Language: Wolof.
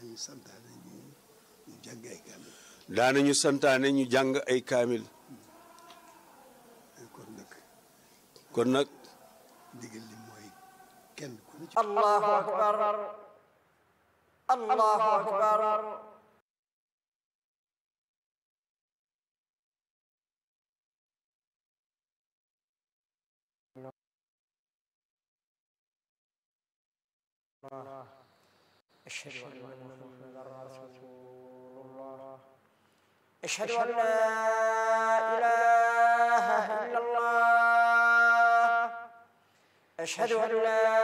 daanañu santaane ñu jàng ay kaamil. kon nag ndigal li mooy kenn ku ne ci Allahu akbar Allahu akbar أشهد أن محمدا رسول الله أشهد أن لا إله إلا الله أشهد أن لا